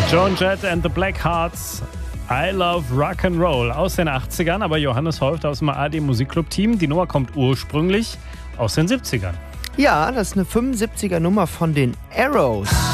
Joan Jett and the Blackhearts. I Love Rock'n'Roll aus den 80ern, aber Johannes Häuft aus dem ARD Musikclub-Team. Die Nummer kommt ursprünglich aus den 70ern. Ja, das ist eine 75er Nummer von den Arrows.